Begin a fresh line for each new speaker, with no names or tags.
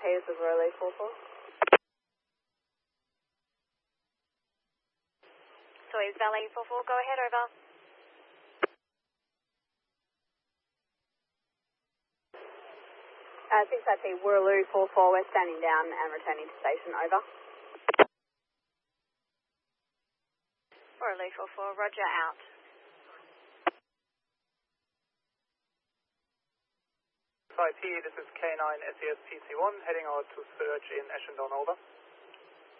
this is Relay 44.
Soyuz Valet 44, go ahead, over.
6IP Wooroloo 44, we're standing down and returning to station, over.
Wooroloo 44, roger, out.
IP, this is K9 SES PC1, heading out to search in Ashendon, over.